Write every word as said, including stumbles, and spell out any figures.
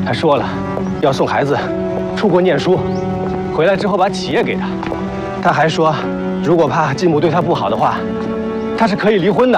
他说了，要送孩子出国念书，回来之后把企业给他。他还说，如果怕继母对他不好的话，他是可以离婚的。